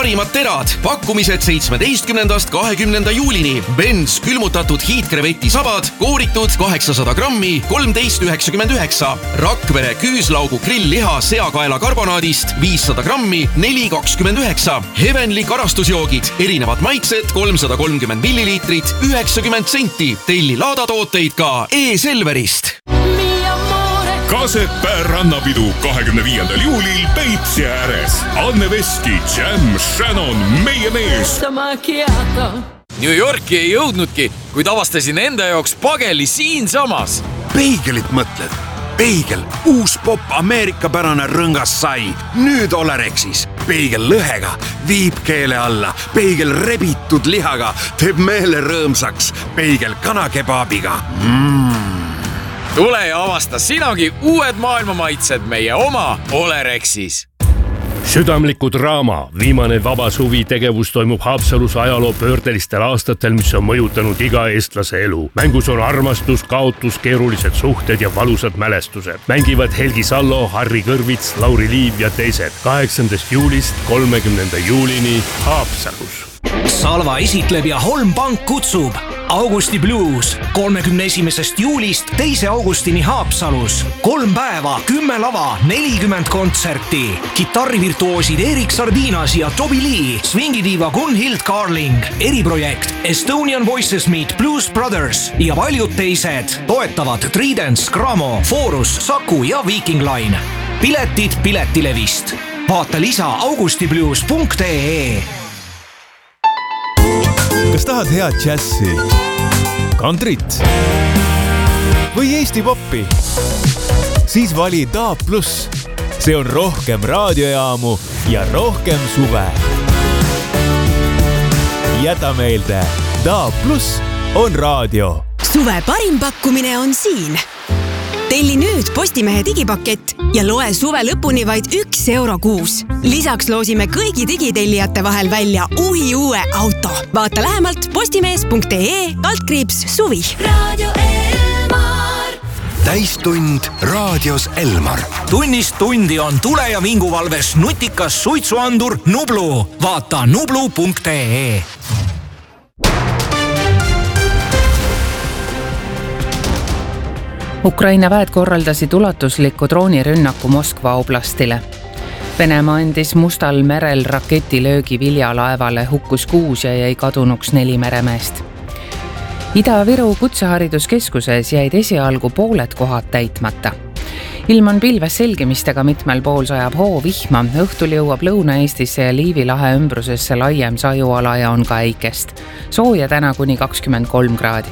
parimad terad. Pakkumised 17. 20. juulini. Benz külmutatud hiidkreveti sabad, kooritud 800 grammi, 13,99. Rakvere küüslaugu grillliha seakaela karbonaadist 500 grammi, 4,29. Heavenly karastusjoogid, erinevad maitsed, 330 milliliitrit, 90 senti. Telli laadatooteid ka E-Selverist. Kasepää rannapidu 25. juulil Peipsi ääres. Anne Veski, Jam, Shannon, meie mees. New Yorki ei jõudnudki, kuid avastasin enda jaoks pageli siinsamas. Peigelit mõtled? Peigel, uus pop ameerikapärane rõngas sai. Nüüd Olerexis. Peigel lõhega, viib keele alla. Peigel rebitud lihaga, teeb meele rõõmsaks. Peigel kanakebaabiga. Tule ja avasta sinagi uued maailmamaitsed meie oma Olerexis. Südamliku draama Viimane vaba suvi tegevus toimub Haapsalus ajaloo pöördelistel aastatel, mis on mõjutanud iga eestlase elu. Mängus on armastus, kaotus, keerulised suhted ja valusad mälestused. Mängivad Helgi Sallo, Harri Kõrvits, Lauri Liiv ja teised. 8. juulist 30. juulini Haapsalus. Salva esitleb ja Holm Pank kutsub Augusti Blues 31. juulist 2. augustini Haapsalus. 3 päeva, 10 lava, 40 kontserti. Kitarrivirtuoosid Erik Sardinas ja Toby Lee, swingidiiva Gunhild Carling, eriprojekt Estonian Voices Meet Blues Brothers ja paljud teised. Toetavad Tridents, Gramo, Forus, Saku ja Viking Line. Piletid Piletilevist. Vaata lisa augustiblues.ee. Kas tahad head džässi, kantrit või Eesti poppi? Siis vali DAB+. See on rohkem raadiojaamu ja rohkem suve. Jäta meelde, DAB+ on raadio. Suve parim pakkumine on siin. Telli nüüd Postimehe digipakett ja loe suve lõpuni vaid €1 kuus. Lisaks loosime kõigi digitellijate vahel välja uue auto. Vaata lähemalt postimees.ee/suvi. Radio Elmar. Täistund raadios Elmar. Tunnist tundi on tule- ja vinguvalves nutikas suitsuandur Nublu. Vaata nublu.ee. Ukraina väed korraldasid ulatusliku droonirünnaku Moskva oblastile. Venemaa andis Mustal merel raketilöögi Viljalaevale, hukkus 6 ja jäi kadunuks 4 meremeest. Ida-Viru kutsehariduskeskuses jäid esialgu pooled kohad täitmata. Ilm on pilves selgimistega, mitmel pool sajab hoovihma, õhtul jõuab Lõuna-Eestisse ja Liivi lahe ümbrusesse laiem sajuala ja on ka äikest. Sooja täna kuni 23 kraadi.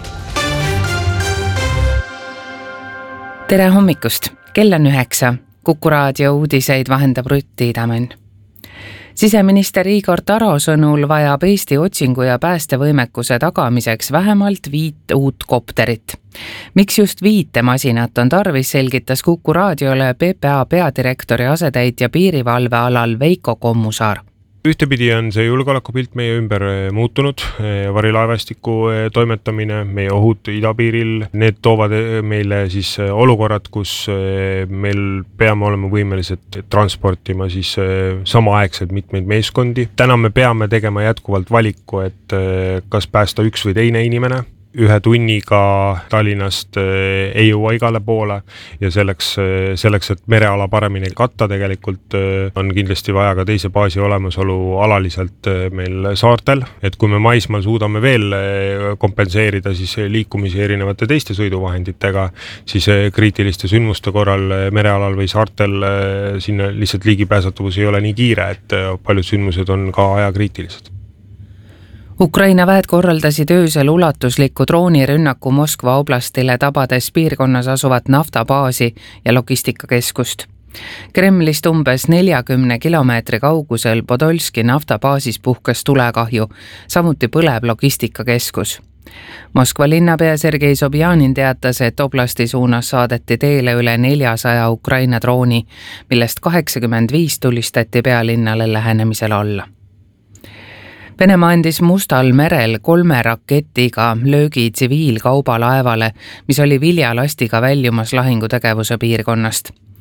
Tere hommikust, kell on 9. Kuku raadio uudiseid vahendab Rutt Idamen. Siseminister Igor Taro sõnul vajab Eesti otsingu- ja päästevõimekuse tagamiseks vähemalt 5 uut kopterit. Miks just 5 masinat on tarvis, selgitas Kuku raadiole PPA peadirektori asetäitja piirivalvealal Veiko Kommusaar. Ühtepidi on see julgeolekupilt meie ümber muutunud, varilaevastiku toimetamine, meie ohud idapiiril, need toovad meile siis olukorrad, kus meil peame olema võimelised transportima siis samaaegselt mitmeid meeskondi. Täna me peame tegema jätkuvalt valiku, et kas päästa üks või teine inimene. 1 tunniga Tallinnast ei jõua igale poole ja selleks, et mereala paremini katta tegelikult on kindlasti vaja ka teise baasi olemasolu alaliselt meil saartel, et kui me maismaal suudame veel kompenseerida siis liikumisi erinevate teiste sõiduvahenditega, siis kriitiliste sündmuste korral merealal või saartel sinna lihtsalt ligipääsetavus ei ole nii kiire, et paljud sündmused on ka ajakriitilised. Ukraina väed korraldasid öösel ulatusliku droonirünnaku Moskva oblastile, tabades piirkonnas asuvat naftabaasi ja logistikakeskust. Kremlist umbes 40 kilomeetri kaugusel Podolski naftabaasis puhkes tulekahju, samuti põleb logistikakeskus. Moskva linnapea Sergei Sobjanin teatas, et oblasti suunas saadeti teele üle 400 Ukraina drooni, millest 85 tulistati pealinnale lähenemisel alla. Venemaa andis Mustal merel 3 raketiga löögi tsiviilkaubalaevale, mis oli viljalastiga väljumas lahingutegevuse piirkonnast.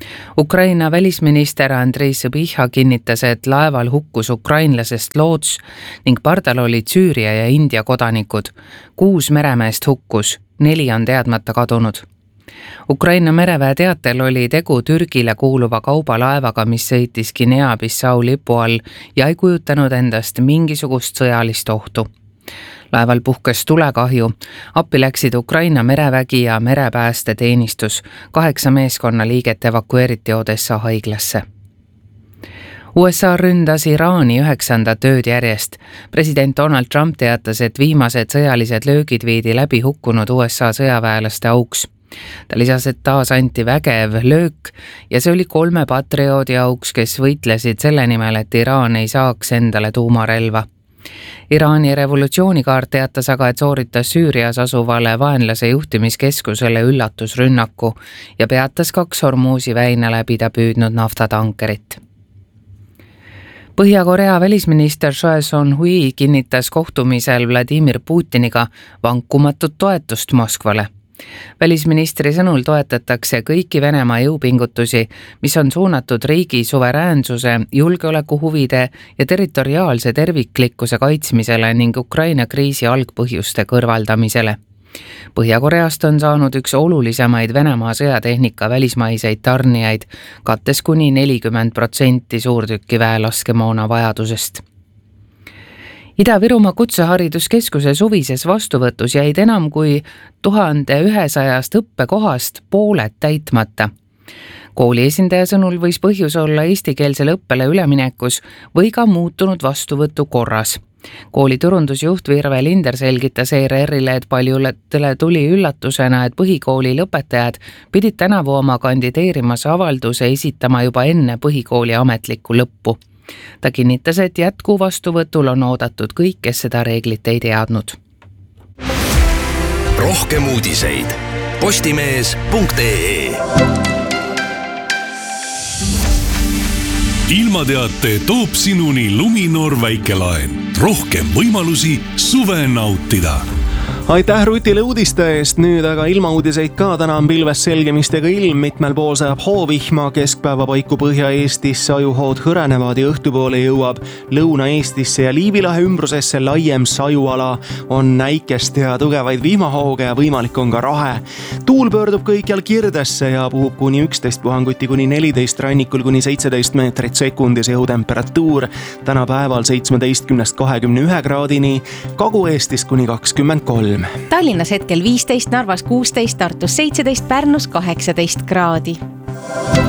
Ukraina välisminister Andrei Sõbiha kinnitas, et laeval hukkus ukrainlasest loots ning pardal olid Süüria ja India kodanikud. 6 meremeest hukkus, 4 on teadmata kadunud. Ukraina mereväe teatel oli tegu Türgile kuuluva kaubalaevaga, mis sõitis Guinea-Bissau lipu all ja ei kujutanud endast mingisugust sõjalist ohtu. Laeval puhkes tulekahju, appi läksid Ukraina merevägi ja merepäästeteenistus, 8 meeskonnaliiget evakueeriti Odessa haiglasse. USA ründas Iraani 9. ööd järjest. President Donald Trump teatas, et viimased sõjalised löögid viidi läbi hukkunud USA sõjaväelaste auks. Ta lisas, et taas anti vägev löök ja see oli 3 patrioodi auks, kes võitlesid selle nimel, et Iraan ei saaks endale tuumarelva. Iraani revolutsioonikaart teatas aga, et sooritas Süürias asuvale vaenlase juhtimiskeskusele üllatusrünnaku ja peatas 2 Hormuzi väina läbida püüdnud naftatankerit. Põhja-Korea välisminister Choi Son-hui kinnitas kohtumisel Vladimir Putiniga vankumatut toetust Moskvale. Välisministri sõnul toetatakse kõiki Venemaa jõupingutusi, mis on suunatud riigi suveräänsuse, julgeolekuhuvide ja territoriaalse terviklikkuse kaitsmisele ning Ukraina kriisi algpõhjuste kõrvaldamisele. Põhja-Koreast on saanud üks olulisemaid Venemaa sõjatehnika välismaiseid tarnijaid, kattes kuni 40% suurtükiväe laskemoona vajadusest. Ida-Virumaa Kutsehariduskeskuse suvises vastuvõtus jäid enam kui 1100 õppekohast pooled täitmata. Kooli esindaja sõnul võis põhjus olla eestikeelsele õppele üleminekus või ka muutunud vastuvõtu korras. Kooli turundusjuht Virve Linder selgitas ERR-ile, et paljudele tuli üllatusena, et põhikooli lõpetajad pidid tänavu oma kandideerimas avalduse esitama juba enne põhikooli ametlikku lõppu. Ta kinnitas, et jätku vastuvõtul on oodatud kõik, kes seda reeglit ei teadnud. Rohkem uudiseid postimees.ee. Ilmateate toob sinuni Luminor väikelaen. Rohkem võimalusi suve nautida. Aitäh Rutile uudiste eest, nüüd aga ilmauudiseid ka. Täna on pilves selgemistega ilm, mitmel pool sajab hoovihma, keskpäeva paiku Põhja-Eestisse ajuhood hõrenevad ja õhtupoole jõuab Lõuna-Eestisse ja Liivilahe ümbrusesse laiem sajuala. On näikest ja tugevaid vihmahooge ja võimalik on ka rahe. Tuul pöördub kõikjal kirdesse ja puhub kuni 11 puhanguti kuni 14, rannikul kuni 17 meetrit sekundis. Õhutemperatuur täna päeval 17–21 kraadini, Kagu-Eestis kuni 23. Tallinnas hetkel 15, Narvas 16, Tartus 17, Pärnus 18 kraadi.